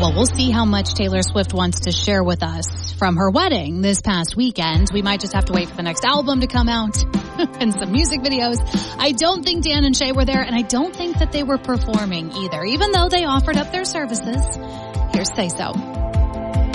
Well, we'll see how much Taylor Swift wants to share with us from her wedding this past weekend. We might just have to wait for the next album to come out and some music videos. I don't think Dan and Shay were there, and I don't think that they were performing either, even though they offered up their services. Here's Say So.